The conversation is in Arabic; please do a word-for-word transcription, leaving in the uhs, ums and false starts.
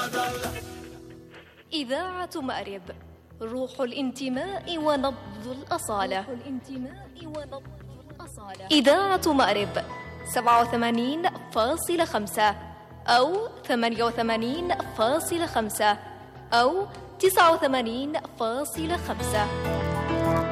إذاعة مأرب، روح الانتماء ونبض الأصالة. إذاعة مأرب سبعة وثمانين فاصلة خمسة أو ثمانية وثمانين فاصلة خمسة أو تسعة وثمانين فاصلة خمسة.